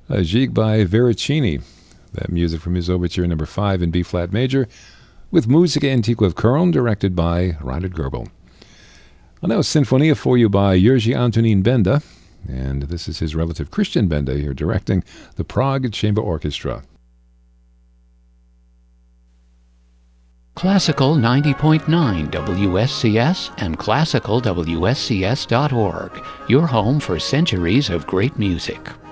A Gigue by Veracini. That music from his Overture number 5 in B-flat major, with Musica Antiqua of Köln, directed by Reinhard Goebel. Well, now Sinfonia for you by Jerzy Antonín Benda, and this is his relative Christian Benda here directing the Prague Chamber Orchestra. Classical 90.9 WSCS and classicalwscs.org, your home for centuries of great music.